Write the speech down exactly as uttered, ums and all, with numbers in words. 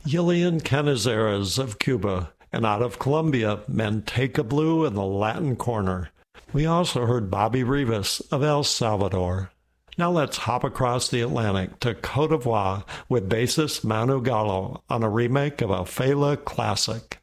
Yilian Canizares of Cuba, and out of Colombia, Manteca Blue in the Latin Corner. We also heard Bobby Rivas of El Salvador. Now let's hop across the Atlantic to Cote d'Ivoire with bassist Manu Gallo on a remake of a Fela classic.